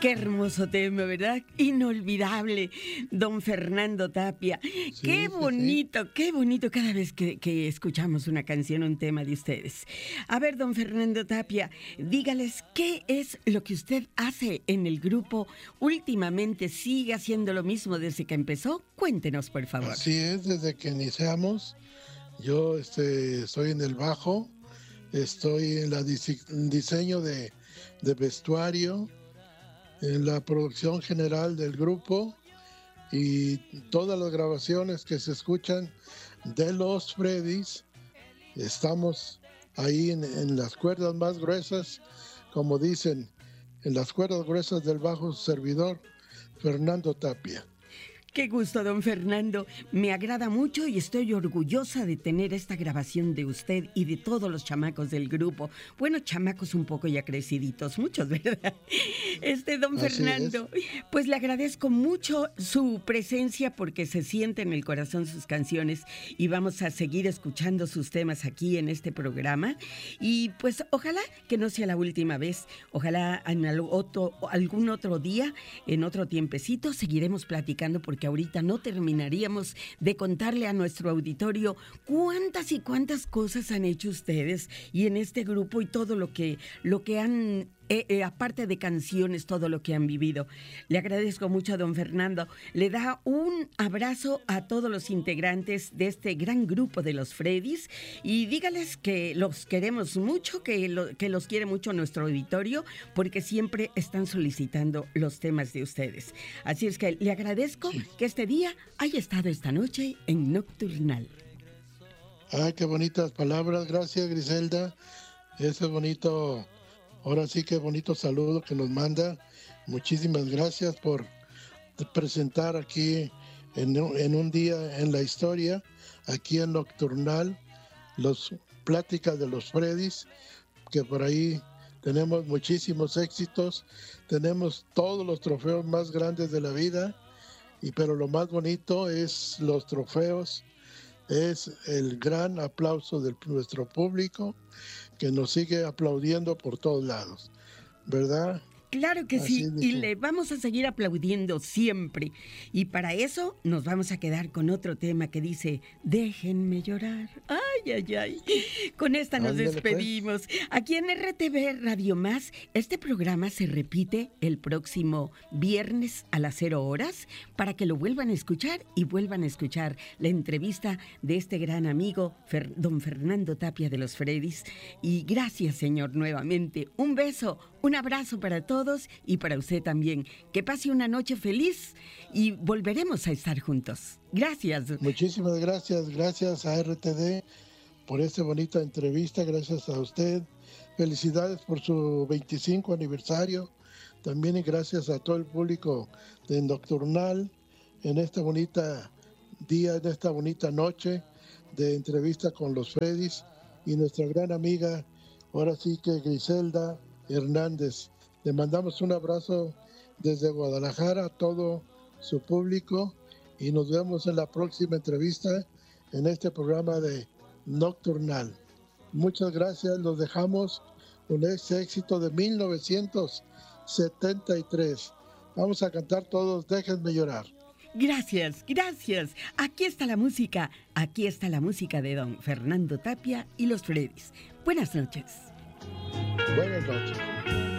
Qué hermoso tema, ¿verdad? Inolvidable, don Fernando Tapia. Sí, Qué bonito cada vez que escuchamos una canción, un tema de ustedes. A ver, don Fernando Tapia, dígales qué es lo que usted hace en el grupo últimamente. ¿Sigue haciendo lo mismo desde que empezó? Cuéntenos, por favor. así es, desde que iniciamos, yo estoy en el bajo, estoy en la diseño de vestuario, en la producción general del grupo y todas las grabaciones que se escuchan de los Freddys. Estamos ahí en las cuerdas más gruesas, como dicen, en las cuerdas gruesas del bajo servidor, Fernando Tapia. Qué gusto, don Fernando. Me agrada mucho y estoy orgullosa de tener esta grabación de usted y de todos los chamacos del grupo. Bueno, chamacos un poco ya creciditos, muchos, ¿verdad? Don Así Fernando, pues le agradezco mucho su presencia porque se siente en el corazón sus canciones y vamos a seguir escuchando sus temas aquí en este programa. Y pues ojalá que no sea la última vez, ojalá en algún otro día, en otro tiempecito, seguiremos platicando porque ahorita no terminaríamos de contarle a nuestro auditorio cuántas y cuántas cosas han hecho ustedes y en este grupo y todo lo que han, aparte de canciones, todo lo que han vivido. Le agradezco mucho a don Fernando. Le da un abrazo a todos los integrantes de este gran grupo de los Freddys y dígales que los queremos mucho, que los quiere mucho nuestro auditorio porque siempre están solicitando los temas de ustedes. Así es que le agradezco que este día haya estado esta noche en Nocturnal. Ah, qué bonitas palabras, gracias Griselda. Ese bonito, ahora sí que bonito saludo que nos manda. Muchísimas gracias por presentar aquí en un día en la historia, aquí en Nocturnal, los pláticas de los Freddys, que por ahí tenemos muchísimos éxitos, tenemos todos los trofeos más grandes de la vida, pero lo más bonito es los trofeos, es el gran aplauso de nuestro público que nos sigue aplaudiendo por todos lados, ¿verdad? Claro que Así sí, de y que- le vamos a seguir aplaudiendo siempre. Y para eso nos vamos a quedar con otro tema que dice, déjenme llorar. Ay, ay, ay. Con esta nos Ándale, pues. despedimos. Aquí en RTV Radio Más, este programa se repite el próximo viernes a las 0 horas para que lo vuelvan a escuchar y vuelvan a escuchar la entrevista de este gran amigo, don Fernando Tapia de los Freddys. Y gracias, señor, nuevamente. Un beso, un abrazo para todos y para usted también. Que pase una noche feliz y volveremos a estar juntos. Gracias. Muchísimas gracias a RTD por esta bonita entrevista, gracias a usted. Felicidades por su 25 aniversario. También y gracias a todo el público de Nocturnal en esta bonita día, en esta bonita noche de entrevista con los Freddys y nuestra gran amiga, ahora sí que Griselda Hernández. Le mandamos un abrazo desde Guadalajara a todo su público y nos vemos en la próxima entrevista en este programa de Nocturnal. Muchas gracias, los dejamos con ese éxito de 1973. Vamos a cantar todos, déjenme llorar. Gracias, gracias. Aquí está la música de don Fernando Tapia y los Freddys. Buenas noches. Buenas noches.